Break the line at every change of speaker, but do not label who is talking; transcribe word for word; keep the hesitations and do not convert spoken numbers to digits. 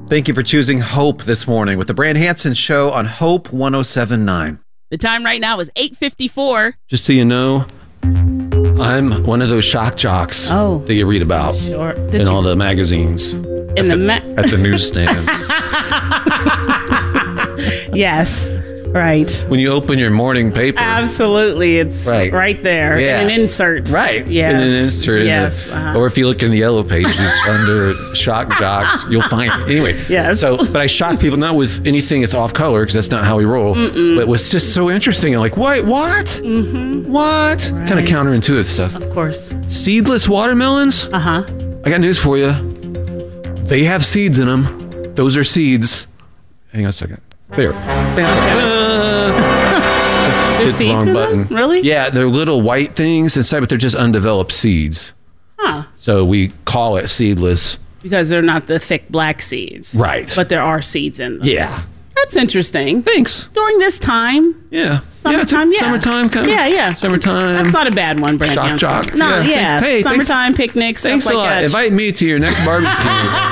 Thank you for choosing Hope this morning with the Brand Hansen Show on Hope one oh seven point nine.
The time right now is eight fifty-four.
Just so you know, I'm one of those shock jocks
oh,
that you read about
sure.
in you? all the magazines.
In
at
the,
the
ma-
at the newsstands.
Yes, right.
When you open your morning paper.
Absolutely. It's right, right there.
Yeah.
In an insert.
Right.
Yes.
In an insert.
Yes.
In the,
uh-huh.
Or if you look in the yellow pages under shock jocks, you'll find it. Anyway.
Yes.
So, but I shock people not with anything that's off color because that's not how we roll.
Mm-mm.
But what's just so interesting. I'm like, what? What?
Mm-hmm.
What?
Right.
Kind of counterintuitive stuff.
Of course.
Seedless watermelons?
Uh-huh.
I got news for you. They have seeds in them. Those are seeds. Hang on a second. There.
Uh, There's
the
seeds
wrong
in
button.
them? Really?
Yeah, they're little white things inside, but they're just undeveloped seeds.
Huh.
So we call it seedless.
Because they're not the thick black seeds.
Right.
But there are seeds in them.
Yeah.
That's interesting.
Thanks.
During this time.
Yeah.
Summertime,
yeah.
yeah.
Summertime kind of.
Yeah, yeah.
Summertime.
That's not a bad one, Brandon.
Shock jock.
No, yeah.
yeah. Hey,
Summertime
thanks,
picnics,
Thanks
stuff
a
like
lot.
that.
Invite me to your next barbecue.